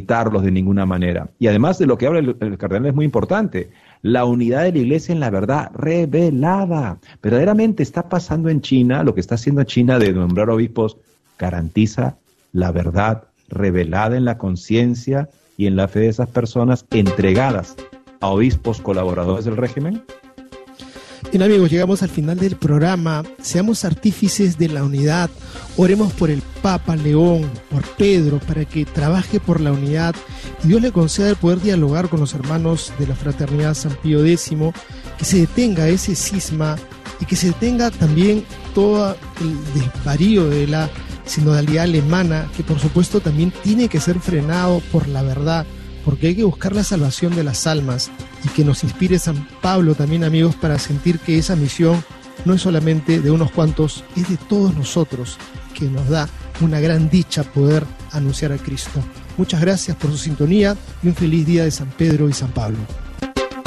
de ninguna manera. Y además de lo que habla el cardenal es muy importante, la unidad de la iglesia en la verdad revelada. Verdaderamente está pasando en China, lo que está haciendo China de nombrar obispos, garantiza la verdad revelada en la conciencia y en la fe de esas personas entregadas a obispos colaboradores del régimen. Bien, amigos, llegamos al final del programa. Seamos artífices de la unidad. Oremos por el Papa León, por Pedro, para que trabaje por la unidad y Dios le conceda el poder dialogar con los hermanos de la Fraternidad San Pío X, que se detenga ese cisma y que se detenga también todo el desvarío de la sinodalidad alemana, que por supuesto también tiene que ser frenado por la verdad, porque hay que buscar la salvación de las almas, y que nos inspire San Pablo también, amigos, para sentir que esa misión no es solamente de unos cuantos, es de todos nosotros, que nos da una gran dicha poder anunciar a Cristo. Muchas gracias por su sintonía y un feliz día de San Pedro y San Pablo.